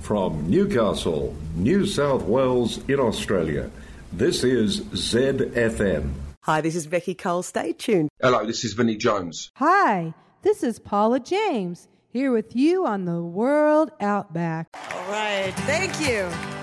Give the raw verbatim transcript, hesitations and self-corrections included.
From Newcastle, New South Wales in Australia, this is Z F M. Hi, this is Becky Cole. Stay tuned. Hello, this is Vinnie Jones. Hi, this is Paula James, here with you on the World Outback. All right, thank you.